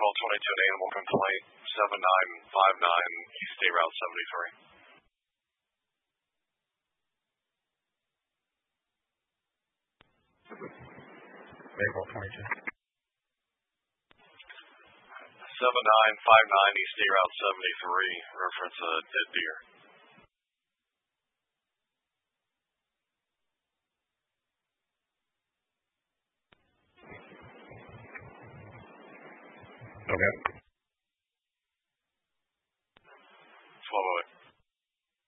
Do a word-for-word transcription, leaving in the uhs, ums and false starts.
twelve twenty-two, an animal complaint, seven nine five nine East State Route seventy-three. April twenty-two. seven nine five nine East State Route seventy-three, reference a dead deer. Okay.